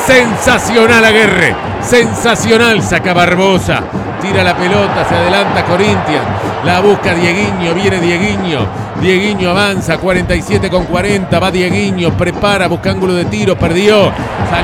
Sensacional Aguerre, sensacional, saca Barbosa, tira la pelota, se adelanta Corinthians, la busca Dieguinho, viene Dieguinho avanza, 47 con 40, va Dieguinho, prepara, busca ángulo de tiro, perdió.